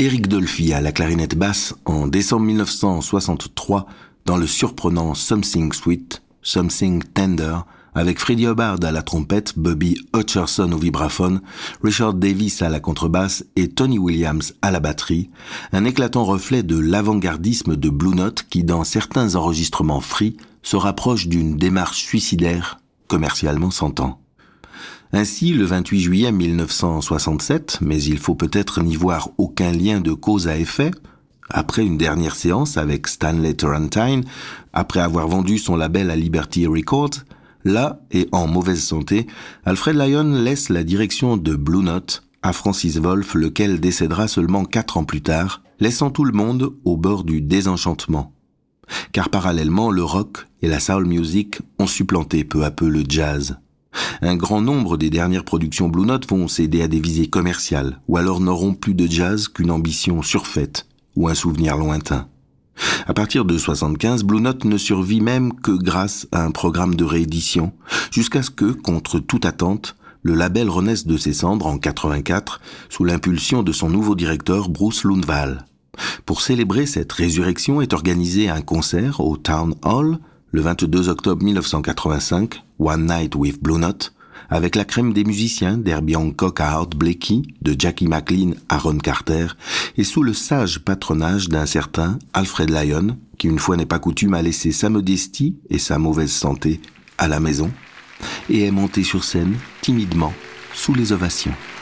Eric Dolphy à la clarinette basse en décembre 1963 dans le surprenant Something Sweet, Something Tender, avec Freddie Hubbard à la trompette, Bobby Hutcherson au vibraphone, Richard Davis à la contrebasse et Tony Williams à la batterie, un éclatant reflet de l'avant-gardisme de Blue Note qui, dans certains enregistrements free, se rapproche d'une démarche suicidaire, commercialement s'entend. Ainsi, le 28 juillet 1967, mais il faut peut-être n'y voir aucun lien de cause à effet, après une dernière séance avec Stanley Turrentine, après avoir vendu son label à Liberty Records, là, et en mauvaise santé, Alfred Lion laisse la direction de Blue Note à Francis Wolff, lequel décédera seulement 4 ans plus tard, laissant tout le monde au bord du désenchantement. Car parallèlement, le rock et la soul music ont supplanté peu à peu le jazz. Un grand nombre des dernières productions Blue Note vont céder à des visées commerciales, ou alors n'auront plus de jazz qu'une ambition surfaite, ou un souvenir lointain. À partir de 75, Blue Note ne survit même que grâce à un programme de réédition, jusqu'à ce que, contre toute attente, le label renaisse de ses cendres en 84, sous l'impulsion de son nouveau directeur Bruce Lundvall. Pour célébrer cette résurrection est organisé un concert au Town Hall, le 22 octobre 1985, One Night with Blue Note, avec la crème des musiciens d'Herbie Hancock à Art Blakey, de Jackie McLean à Ron Carter, et sous le sage patronage d'un certain Alfred Lion, qui une fois n'est pas coutume a laissé sa modestie et sa mauvaise santé à la maison, et est monté sur scène timidement sous les ovations.